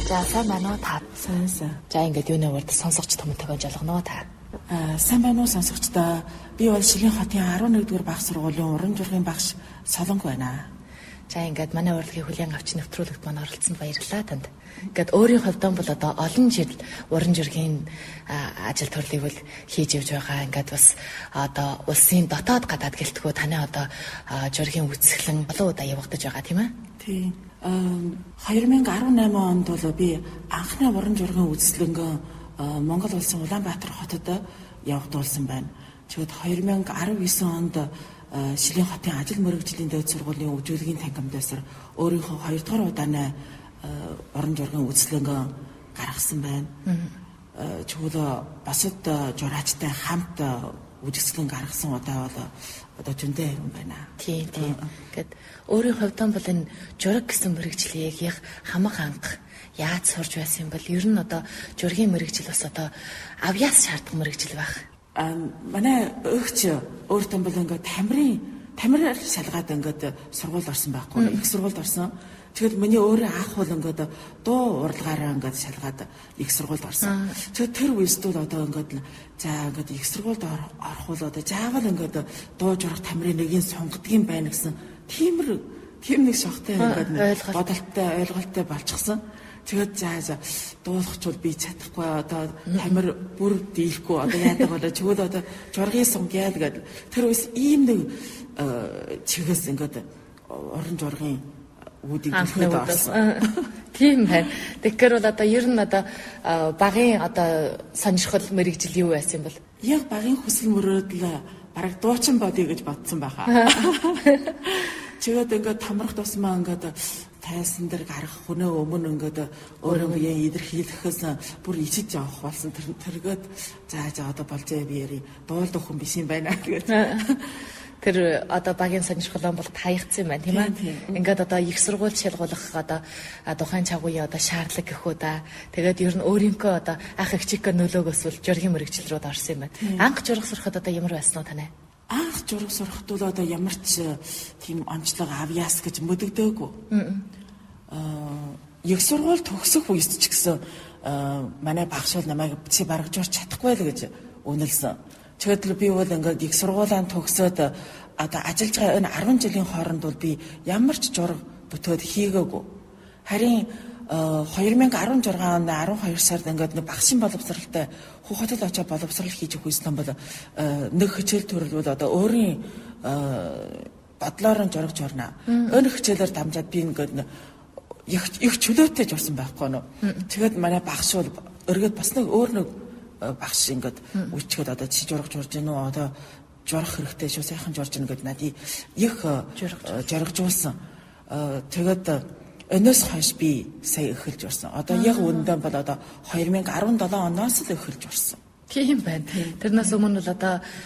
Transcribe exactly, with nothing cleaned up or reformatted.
За сайн байна уу та? Сайн сайн. За ингээд юуны урд сонсогч томтойгоо жолгоно та. Аа сайн байна уу сонсогчдоо. Би бол Шилэн хотын арван нэгдүгээр багш сургуулийн уран зургийн багш Солонг байна. За ингээд манай урлагийн хүлээн авч нэвтрүүлэгт маань оролцсонд баярлалаа танд. Ингээд өөрийн хувьдаа бол одоо олон жил уран зургийн ажил төрлийг бол хийж явж байгаа. Ингээд бас одоо улсын дотоод гадаад гэлтгүү таны одоо зургийн үзэсгэлэн олон удаа явагдаж байгаа тийм ээ? Тийм. хоёр мянга арван найман онд бол би анхны уран зургийн үзэсгэлэнгээ Монгол улсын Улаанбаатар хотод явагдуулсан байна. Тэгэхэд хоёр мянга арван девять онд Шилэн хотын ажил мөрөгжлийн дээд сургуулийн үзүүлгийн тангамдаас өөрийнхөө хоёр дахь удааны уран зургийн үзэсгэлэнгээ гаргасан байна. Тэгвэл босод жураачтай хамт үзэсгэлэн гаргасан удаа бол одоо зөндөө юм байна. Тийм тийм. Гэт өөрийн хувьдаа бол энэ зураг гэсэн мэрэгжлийг яг хамаг анх яаж сурж байсан юм бол ер нь одоо зургийн мэрэгжил бас одоо авьяас шаардах мэрэгжил байх. А манай өгч өөртөө бол ингээд тамирын тамираар шалгаад ингээд сургууль орсон байхгүй их сургуульд орсон. Тэгэхэд миний өөрөө аах бол ингээд дуу урлагаараа ингээд шалгаад их сургуульд орсон. Тэгэхээр тэр үедээ одоо ингээд за ингээд их сургуульд орох бол одоо заавал ингээд дуу журах тамирын нэгийг сонгодгийн байна гэсэн тиймэр тийм нэг шохтой ингээд бодолтой ойлголттой болчихсон. Тэгээд за дуулахчвал би чадахгүй одоо тамир бүр дийлэхгүй одоо яадаг болоо чигэл одоо жургийн сунгаад гэдэг тэр үс ийм нэг чигээс ингээд орон жургийн үүдийг хэлээд орсон. Тийм байна. Тэгэхээр бол одоо ер нь одоо багын одоо сонирхол мэрэгжил юу байсан юм бол? Яг багын хүсэл мөрөөдөл бараг дуучин бодъё гэж бодсон байхаа. Чигээд ингээд тамрах тусмаа ингээд тайсан дээр гарах хүнээ өмнө ингээд өөрөө биеэ идэрхийлэхээс бүр ичиж явах болсон тэр тэргээд за за одоо болж би яри дуулд өхөн биш юм байна тэгээд тэр одоо багийн сонирхолоо бол таягдсан юм байна тийм ээ. Ингээд одоо их сургууль шалгуулах одоо тухайн чагууя одоо шаардлага гэх үү да. Тэгээд ер нь өөрийнхөө одоо ах эгчийнхээ нөлөөгөөс бол зургийн мэрэгжил рүү орсон юм байна. Анх зураг сурахад одоо ямар байсан уу танай? Анх зураг сурахад бол одоо ямар ч тийм онцлог авьяас гэж мэддэгдээгүй. Аа их сургууль төгсөх үед ч гэсэн манай багш бол намайг чи бараг зурж чадахгүй л гэж үнэлсэн. Тэгэхээр би бол ингээд их сургуулаа төгсөөд одоо ажиллаж байгаа энэ арван жилийн хооронд бол би ямар ч зураг бүтөөд хийгээгүй. Харин хоёр мянга арван зургаан оны арван хоёр сард ингээд нэг багшийн боловсралтай Хүүхдэд очиж боловсрал хийж өгөх юм бол нэг хичээл төрөл бол одоо өөрийн бодлоор нь зураг журнаа. Өн хичээлээр дамжаад би ингээд их их чөлөөтэй журсан байхгүй нөө. Тэгээд манай багш бол өргөд бас нэг өөр нэг багш ингээд үчихэд одоо чи зураг журж гин үү одоо журах хэрэгтэй шүү сайхан журж гин гэд надад их жургажуулсан. Тэгээд өнөөс хойш би сая эхэлж урсан. Одоо яг үүндээ бол одоо хоёр мянга арван долоо оноос л эхэлж урсан. Тийм байна. Тэрнээс өмнө бол одоо